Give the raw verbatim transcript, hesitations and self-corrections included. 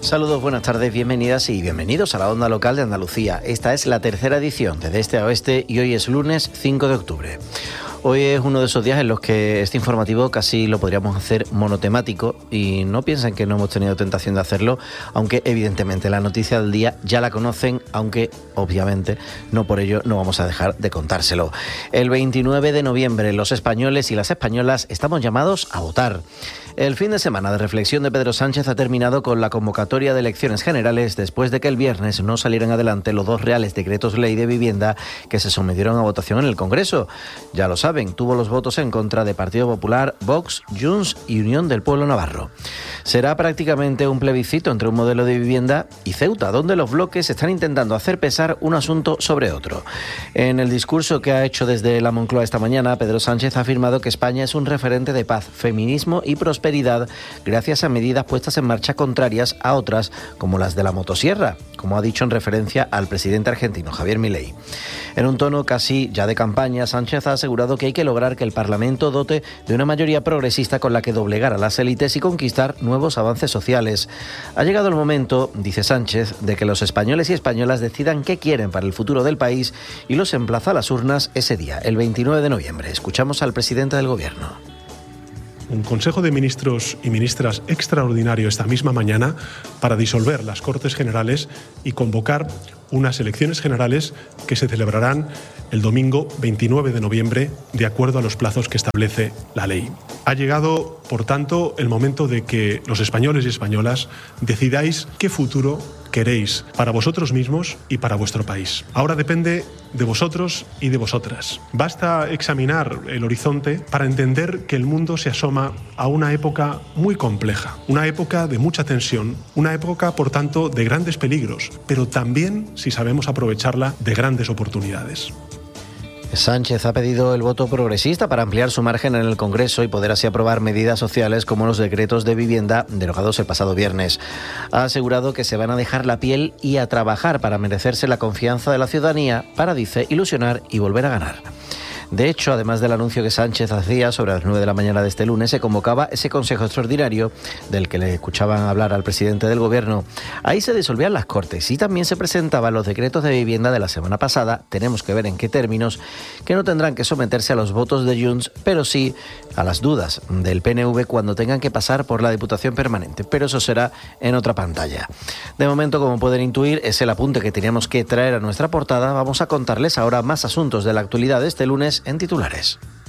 Saludos, buenas tardes, bienvenidas y bienvenidos a la Onda Local de Andalucía. Esta es la tercera edición de De Este a Oeste y hoy es lunes cinco de octubre. Hoy es uno de esos días en los que este informativo casi lo podríamos hacer monotemático y no piensen que no hemos tenido tentación de hacerlo, aunque evidentemente la noticia del día ya la conocen, aunque obviamente no por ello no vamos a dejar de contárselo. El veintinueve de noviembre los españoles y las españolas estamos llamados a votar. El fin de semana de reflexión de Pedro Sánchez ha terminado con la convocatoria de elecciones generales después de que el viernes no salieran adelante los dos reales decretos ley de vivienda que se sometieron a votación en el Congreso. Ya lo saben, tuvo los votos en contra de Partido Popular, Vox, Junts y Unión del Pueblo Navarro. Será prácticamente un plebiscito entre un modelo de vivienda y Ceuta, donde los bloques están intentando hacer pesar un asunto sobre otro. En el discurso que ha hecho desde la Moncloa esta mañana, Pedro Sánchez ha afirmado que España es un referente de paz, feminismo y prosperidad gracias a medidas puestas en marcha contrarias a otras como las de la motosierra, como ha dicho en referencia al presidente argentino Javier Milei. En un tono casi ya de campaña, Sánchez ha asegurado que hay que lograr que el Parlamento dote de una mayoría progresista con la que doblegar a las élites y conquistar nuevos avances sociales. Ha llegado el momento, dice Sánchez, de que los españoles y españolas decidan qué quieren para el futuro del país y los emplaza a las urnas ese día, el veintinueve de noviembre. Escuchamos al presidente del Gobierno. Un Consejo de Ministros y Ministras extraordinario esta misma mañana para disolver las Cortes Generales y convocar unas elecciones generales que se celebrarán el domingo veintinueve de noviembre de acuerdo a los plazos que establece la ley. Ha llegado, por tanto, el momento de que los españoles y españolas decidáis qué futuro queréis para vosotros mismos y para vuestro país. Ahora depende de vosotros y de vosotras. Basta examinar el horizonte para entender que el mundo se asoma a una época muy compleja, una época de mucha tensión, una época, por tanto, de grandes peligros, pero también, si sabemos aprovecharla, de grandes oportunidades. Sánchez ha pedido el voto progresista para ampliar su margen en el Congreso y poder así aprobar medidas sociales como los decretos de vivienda derogados el pasado viernes. Ha asegurado que se van a dejar la piel y a trabajar para merecerse la confianza de la ciudadanía para, dice, ilusionar y volver a ganar. De hecho, además del anuncio que Sánchez hacía sobre las nueve de la mañana de este lunes, se convocaba ese Consejo Extraordinario del que le escuchaban hablar al presidente del Gobierno. Ahí se disolvían las Cortes y también se presentaban los decretos de vivienda de la semana pasada, tenemos que ver en qué términos, que no tendrán que someterse a los votos de Junts, pero sí a las dudas del P N V cuando tengan que pasar por la Diputación Permanente, pero eso será en otra pantalla. De momento, como pueden intuir, es el apunte que teníamos que traer a nuestra portada. Vamos a contarles ahora más asuntos de la actualidad de este lunes en titulares.